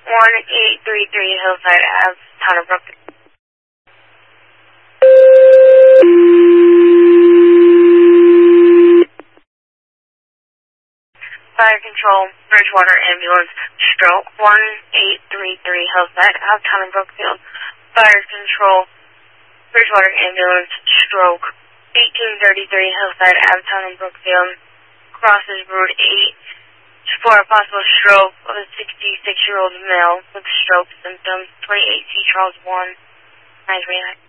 1833 Hillside Ave, Town of Brooklyn. Fire Control, Bridgewater Ambulance, Stroke 1833 Hillside Ave, Town of Brookfield. Fire Control, Bridgewater Ambulance, Stroke 1833 Hillside Ave, Town of Brookfield. Crosses Route 8 for a possible stroke of a 66-year-old male with stroke symptoms. 28C Charles 1. Nice react.